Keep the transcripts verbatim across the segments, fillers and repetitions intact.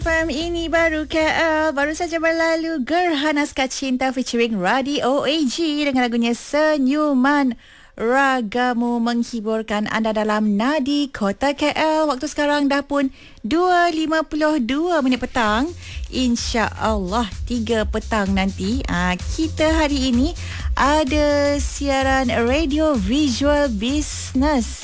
F M ini baru K L. Baru saja berlalu Gerhana Ska Cinta featuring Radio A G dengan lagunya Senyuman. Ragamu menghiburkan anda dalam Nadi Kota K L. Waktu sekarang dah pun dua lima puluh dua minit petang. InsyaAllah tiga petang nanti aa, kita hari ini ada siaran Radio Visual Business.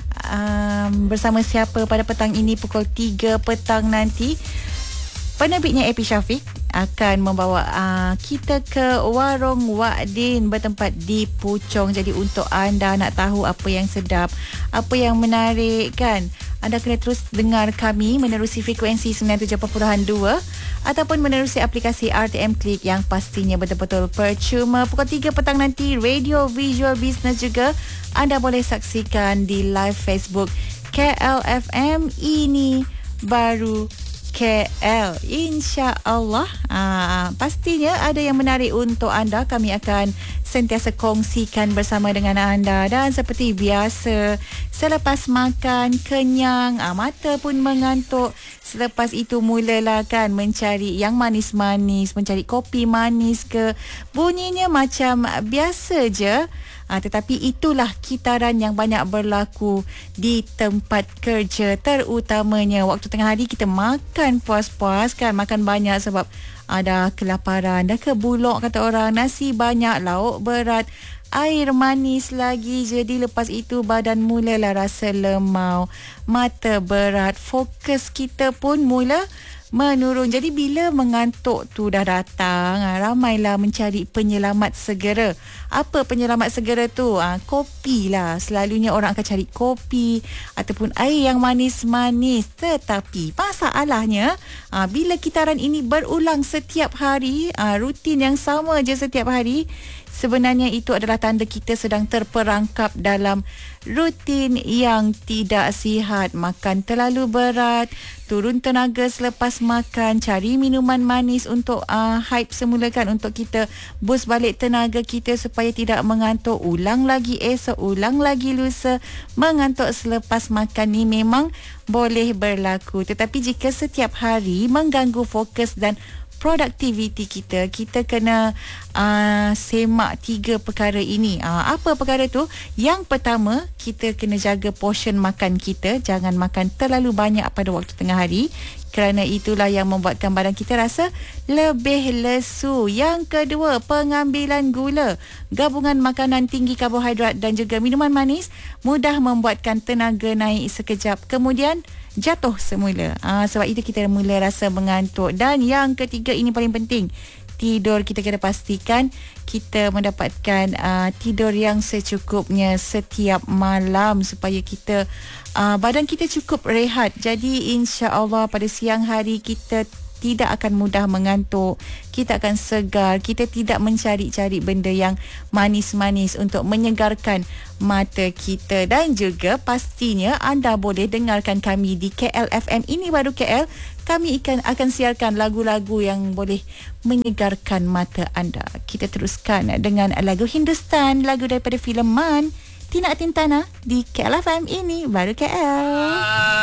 Um, bersama siapa pada petang ini pukul tiga petang nanti. Penerbitnya A P Syafiq akan membawa uh, kita ke Warung Wak Din bertempat di Puchong. Jadi untuk anda nak tahu apa yang sedap, apa yang menarik kan, anda kena terus dengar kami menerusi frekuensi sembilan puluh tujuh perpuluhan dua ataupun menerusi aplikasi R T M Click yang pastinya betul-betul percuma. Pukul tiga petang nanti Radio Visual Business juga anda boleh saksikan di live Facebook K L F M ini baru K L. InsyaAllah aa, pastinya ada yang menarik untuk anda. Kami akan sentiasa kongsikan bersama dengan anda. Dan seperti biasa, selepas makan kenyang, aa, mata pun mengantuk, selepas itu mulalah kan mencari yang manis-manis, mencari kopi manis ke. Bunyinya macam biasa je. Ha, tetapi itulah kitaran yang banyak berlaku di tempat kerja, terutamanya waktu tengah hari kita makan puas-puas kan, makan banyak sebab ada kelaparan, dah kebulok kata orang, nasi banyak, lauk berat, air manis lagi. Jadi lepas itu badan mulalah rasa lemau, mata berat, fokus kita pun mula menurun. Jadi bila mengantuk tu dah datang, ramailah mencari penyelamat segera. Apa penyelamat segera tu? Ha, kopi lah. Selalunya orang akan cari kopi ataupun air yang manis-manis. Tetapi masalahnya, ha, bila kitaran ini berulang setiap hari, ha, rutin yang sama je setiap hari, sebenarnya itu adalah tanda kita sedang terperangkap dalam rutin yang tidak sihat. Makan terlalu berat, turun tenaga selepas makan, cari minuman manis untuk uh, hype semula kan, untuk kita boost balik tenaga kita supaya tidak mengantuk. Ulang lagi esok, ulang lagi lusa. Mengantuk selepas makan ni memang boleh berlaku. Tetapi jika setiap hari mengganggu fokus dan produktiviti kita, kita kena uh, semak tiga perkara ini. Uh, apa perkara tu? Yang pertama, kita kena jaga portion makan kita. Jangan makan terlalu banyak pada waktu tengah hari, kerana itulah yang membuatkan badan kita rasa lebih lesu. Yang kedua, pengambilan gula. Gabungan makanan tinggi karbohidrat dan juga minuman manis mudah membuatkan tenaga naik sekejap, kemudian jatuh semula. Ah, sebab itu kita mula rasa mengantuk. Dan yang ketiga, ini paling penting, tidur. Kita kena pastikan kita mendapatkan uh, tidur yang secukupnya setiap malam supaya kita uh, badan kita cukup rehat. Jadi insya-Allah pada siang hari kita tidak akan mudah mengantuk, kita akan segar, kita tidak mencari-cari benda yang manis-manis untuk menyegarkan mata kita. Dan juga pastinya anda boleh dengarkan kami di K L F M ini baru K L. Kami akan, akan siarkan lagu-lagu yang boleh menyegarkan mata anda. Kita teruskan dengan lagu Hindustan, lagu daripada filem Man, Tina Tintana di K L F M ini baru K L.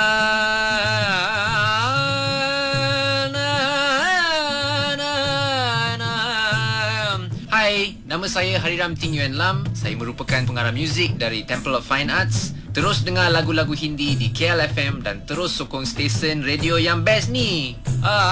Hai, nama saya Hariram Ting Yuan Lam. Saya merupakan pengarah muzik dari Temple of Fine Arts. Terus dengar lagu-lagu Hindi di K L F M dan terus sokong stesen radio yang best ni. Ah.